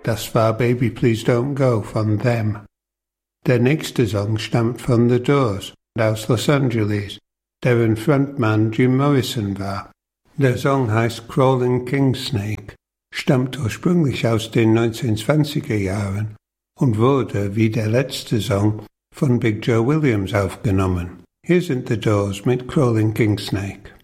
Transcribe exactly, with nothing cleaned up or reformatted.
Das war Baby Please Don't Go von Them. Der nächste Song stammt von The Doors aus Los Angeles, deren Frontmann Jim Morrison war. Der Song heißt Crawling King Snake, stammt ursprünglich aus den neunzehnhundertzwanziger Jahren und wurde, wie der letzte Song, von Big Joe Williams aufgenommen. Hier sind The Doors mit Crawling King Snake.